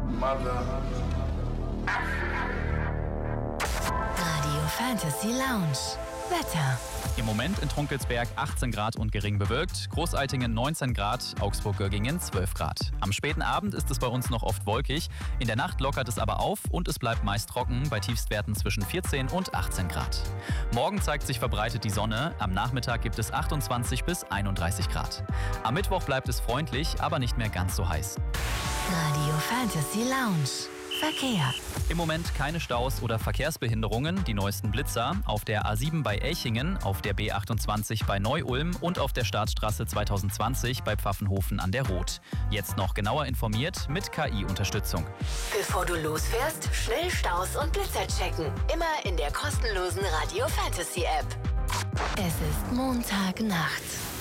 Radio Fantasy Lounge. Wetter. Im Moment in Trunkelsberg 18 Grad und gering bewölkt, Großaltingen 19 Grad, Augsburg-Göggingen 12 Grad. Am späten Abend ist es bei uns noch oft wolkig, in der Nacht lockert es aber auf und es bleibt meist trocken bei Tiefstwerten zwischen 14 und 18 Grad. Morgen zeigt sich verbreitet die Sonne, am Nachmittag gibt es 28 bis 31 Grad. Am Mittwoch bleibt es freundlich, aber nicht mehr ganz so heiß. Radio Fantasy Lounge. Verkehr. Im Moment keine Staus oder Verkehrsbehinderungen, die neuesten Blitzer auf der A7 bei Elchingen, auf der B28 bei Neu-Ulm und auf der Staatsstraße 2020 bei Pfaffenhofen an der Roth. Jetzt noch genauer informiert mit KI-Unterstützung. Bevor du losfährst, schnell Staus und Blitzer checken. Immer in der kostenlosen Radio Fantasy App. Es ist Montagnacht.